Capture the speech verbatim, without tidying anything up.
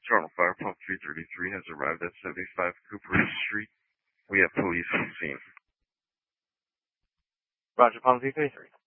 Toronto Fire Pump three thirty-three has arrived at seventy-five Cooperage Street. We have police on scene. Roger, Palm three thirty-three.